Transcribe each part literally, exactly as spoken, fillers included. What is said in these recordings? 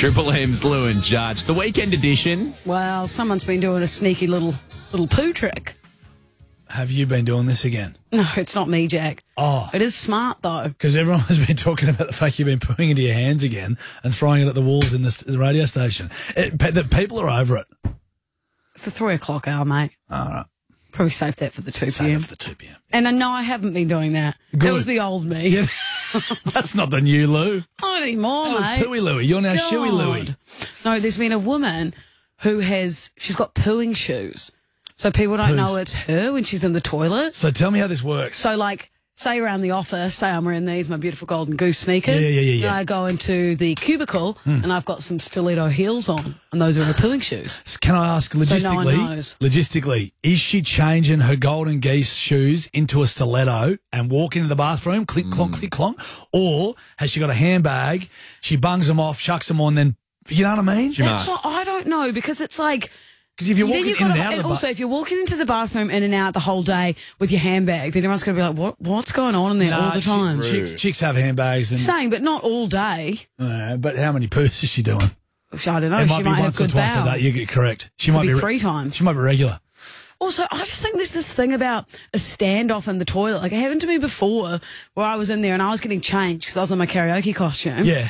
Triple M's Lou and Judge. The weekend edition. Well, someone's been doing a sneaky little little poo trick. Have you been doing this again? No, it's not me, Jack. Oh. It is smart, though. Because everyone has been talking about the fact you've been putting into your hands again and throwing it at the walls in the, the radio station. It, the people are over it. It's the three o'clock hour, mate. All right. Probably save that for the two Save p.m. it for the two p.m. And I know I haven't been doing that. Good. That was the old me. Yeah. That's not the new Lou. Not anymore, That was mate. Pooey Louie. You're now God. Shoey Louie. No, there's been a woman who has, she's got pooing shoes. So people don't Poos. know it's her when she's in the toilet. So tell me how this works. So, like, say around the office, say I'm wearing these, my beautiful golden goose sneakers. Yeah, yeah, yeah, yeah. And I go into the cubicle and I've got some stiletto heels on, and those are her pooing shoes. Can I ask logistically? So no one knows. Logistically, is she changing her golden geese shoes into a stiletto and walk into the bathroom, click clonk, click clonk, or has she got a handbag? She bungs them off, chucks them on, then you know what I mean? She That's must. what I don't know, because it's like, Because if you're then walking you've in gotta- and out of the also, bathroom, if you're walking into the bathroom in and out the whole day with your handbag, then everyone's going to be like, "What? What's going on in there all the time?" Chicks, chicks have handbags, and Saying, but not all day. uh, but how many poos is she doing? Which I don't know. it she might be might have once or good twice bowels. a day. You get correct. She Could might be be re- three times. She might be regular. Also, I just think there's this thing about a standoff in the toilet. Like, it happened to me before where I was in there and I was getting changed because I was in my karaoke costume. Yeah.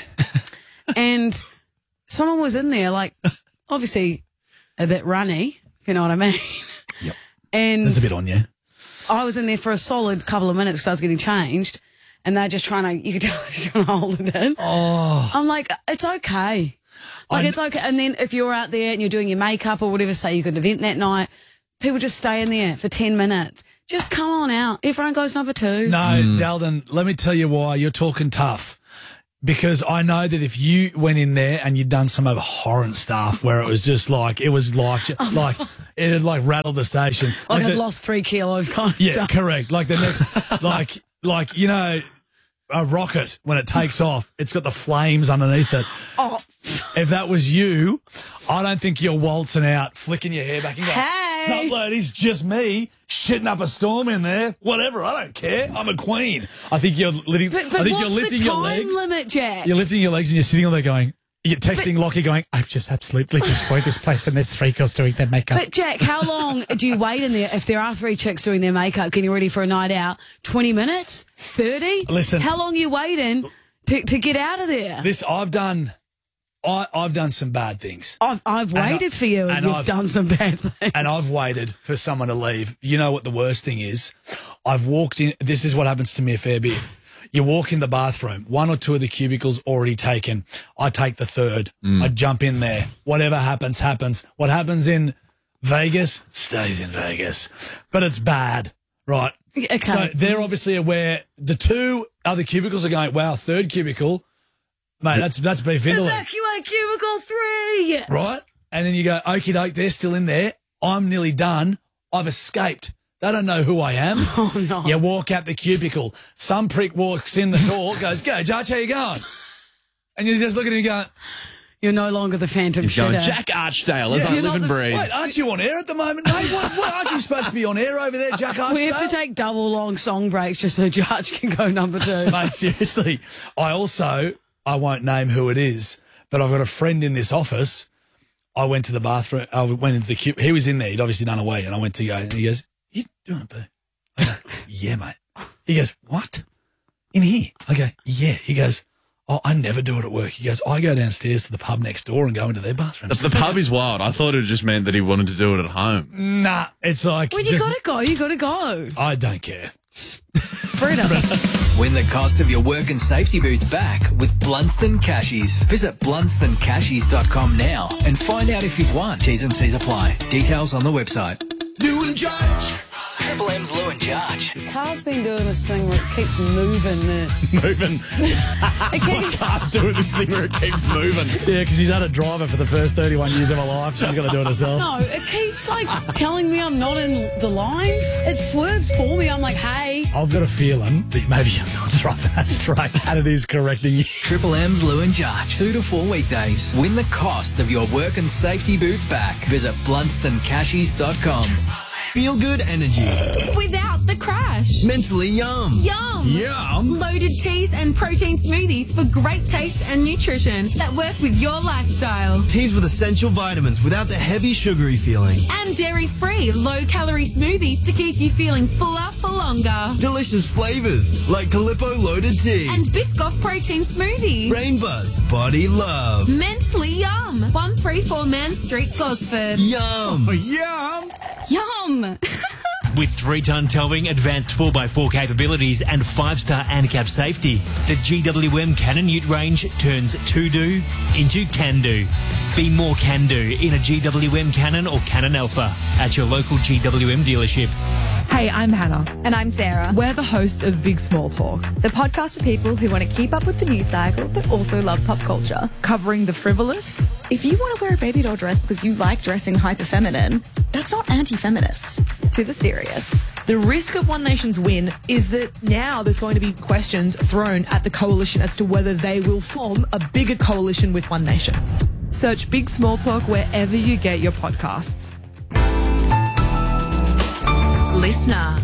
And someone was in there, like, obviously a bit runny, if you know what I mean. Yep. And There's a bit on you. I was in there for a solid couple of minutes because I was getting changed. And they're just trying to, you could tell they're trying to hold it in. Oh. I'm like, it's okay. Like, I- it's okay. And then if you're out there and you're doing your makeup or whatever, say you've got an event that night, people just stay in there for ten minutes. Just come on out. Everyone goes number two. No, Dalden, let me tell you why you're talking tough. Because I know that if you went in there and you'd done some abhorrent stuff where it was just like, it was like, like, it had like rattled the station. Like, I've the- lost three kilos kind of Yeah, stuff. correct. Like the next, like, like, you know, a rocket, when it takes off, it's got the flames underneath it. Oh, If that was you, I don't think you're waltzing out, flicking your hair back and going, Hey. "Sup, ladies, just me, shitting up a storm in there. Whatever, I don't care. I'm a queen." I think you're lifting, but, but I think what's you're lifting the your time legs. limit, Jack? You're lifting your legs and you're sitting on there going, you're texting Lockie going, "I've just absolutely destroyed this place and there's three girls doing their makeup." But, Jack, how long do you wait in there if there are three chicks doing their makeup, getting ready for a night out? twenty minutes? thirty? Listen. How long are you waiting to, to get out of there? This, I've done, I, I've done some bad things. I've, I've I- waited for you and, and you've I've- done some bad things. And I've waited for someone to leave. You know what the worst thing is? I've walked in. This is what happens to me a fair bit. You walk in the bathroom, one or two of the cubicles already taken. I take the third. I jump in there. Whatever happens, happens. What happens in Vegas stays in Vegas. But it's bad, right? Okay. So they're obviously aware. The two other cubicles are going, "Wow, third cubicle. Mate, that's that's beef Italy." Evacuate cubicle three! Right? And then you go, "Okie doke, they're still in there. I'm nearly done. I've escaped. They don't know who I am." Oh, no. You walk out the cubicle. Some prick walks in the door, goes, "Go, Judge, how you going?" And you just look at him and go, You're no longer the phantom He's going, shitter. Jack Archdale, as Yeah, I you're live not and the- breathe. "Wait, aren't you on air at the moment, mate? What, what, aren't you supposed to be on air over there, Jack Archdale?" We have to take double long song breaks just so Judge can go number two. Mate, seriously. I also, I won't name who it is, but I've got a friend in this office. I went to the bathroom. I went into the cube. He was in there. He'd obviously done a wee, and I went to go, and he goes, "You doing it, boo?" I go, "Yeah, mate." He goes, "What? In here?" I go, "Yeah." He goes, "Oh, I never do it at work." He goes, "I go downstairs to the pub next door and go into their bathrooms." The pub is wild. I thought it just meant that he wanted to do it at home. Nah, it's like, When you just- gotta go, you gotta go. I don't care. Freedom. Win the cost of your work and safety boots back with Blunston Cashies. Visit blunston cashies dot com now and find out if you've won. T's and C's apply. Details on the website. Lou and Judge. Triple M's Lou and Judge. Carl's been doing this thing where it keeps moving. The, Moving. it keeps, Car's doing this thing where it keeps moving. Yeah, because she's had a driver for the first thirty-one years of her life. She's got to do it herself. no, it keeps like telling me I'm not in the lines. It swerves for me. I'm like, hey. I've got a feeling that maybe you're not driving that straight and it is correcting you. Triple M's Lou and Judge. Two to four weekdays. Win the cost of your work and safety boots back. Visit blunston cashies dot com. Feel good energy. Without the crash. Mentally yum. Yum. Yum! Loaded teas and protein smoothies for great taste and nutrition that work with your lifestyle. Teas with essential vitamins without the heavy sugary feeling. And dairy-free, low-calorie smoothies to keep you feeling fuller for longer. Delicious flavours like Calippo Loaded Tea. And Biscoff Protein Smoothie. Rain Buzz Body Love. Mentally Yum. one thirty-four Man Street, Gosford. Yum! Yum! Yum! With three-ton towing, advanced four by four capabilities and five-star ANCAP safety, the G W M Cannon Ute range turns to-do into can-do. Be more can-do in a G W M Cannon or Cannon Alpha at your local G W M dealership. Hey, I'm Hannah. And I'm Sarah. We're the hosts of Big Small Talk, the podcast for people who want to keep up with the news cycle but also love pop culture. covering the frivolous. If you want to wear a baby doll dress because you like dressing hyper feminine, that's not anti-feminist. To the serious. The risk of One Nation's win is that now there's going to be questions thrown at the coalition as to whether they will form a bigger coalition with One Nation. Search Big Small Talk wherever you get your podcasts. Listener.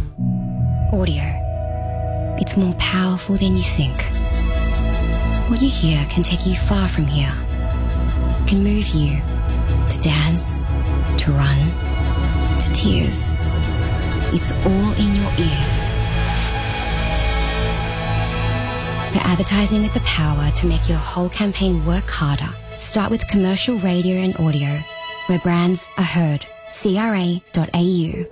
Audio. It's more powerful than you think. What you hear can take you far from here. Can move you to dance, to run, to tears. It's all in your ears. For advertising with the power to make your whole campaign work harder, start with commercial radio and audio, where brands are heard. C R A dot A U.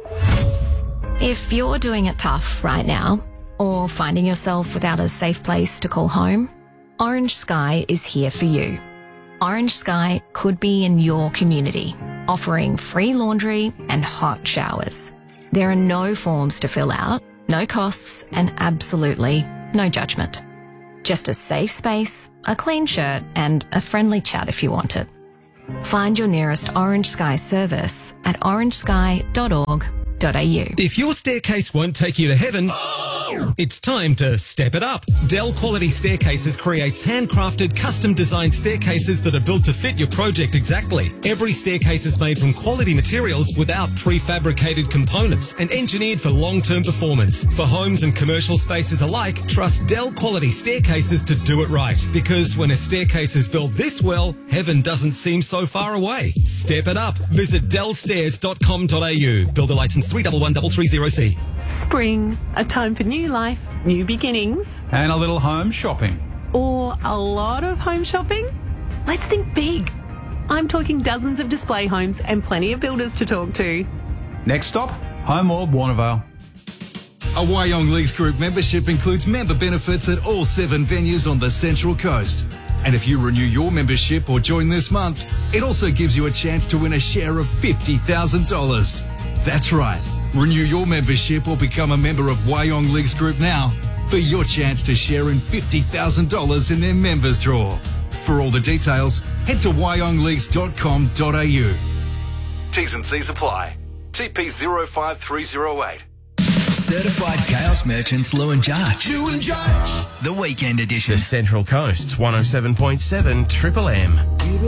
If you're doing it tough right now, or finding yourself without a safe place to call home, Orange Sky is here for you. Orange Sky could be in your community, offering free laundry and hot showers. There are no forms to fill out, no costs, and absolutely no judgment. Just a safe space, a clean shirt, and a friendly chat if you want it. Find your nearest Orange Sky service at orange sky dot org dot A U. If your staircase won't take you to heaven, it's time to step it up. Dell Quality Staircases creates handcrafted, custom-designed staircases that are built to fit your project exactly. Every staircase is made from quality materials without prefabricated components and engineered for long-term performance. For homes and commercial spaces alike, trust Dell Quality Staircases to do it right. Because when a staircase is built this well, heaven doesn't seem so far away. Step it up. Visit dell stairs dot com dot A U. Builder license three one one three three zero C. Spring, a time for new life, new beginnings. And a little home shopping. Or a lot of home shopping? Let's think big. I'm talking dozens of display homes and plenty of builders to talk to. Next stop, Home World Warnervale. A Wyong Leagues Group membership includes member benefits at all seven venues on the Central Coast. And if you renew your membership or join this month, it also gives you a chance to win a share of fifty thousand dollars. That's right. Renew your membership or become a member of Wyong Leagues Group now for your chance to share in fifty thousand dollars in their members draw. For all the details, head to wyong leagues dot com dot A U. T's and C's apply. T P zero five three zero eight. Certified Chaos Merchants Lou and Judge. Lou and Judge. The Weekend Edition. The Central Coast's one oh seven point seven Triple M.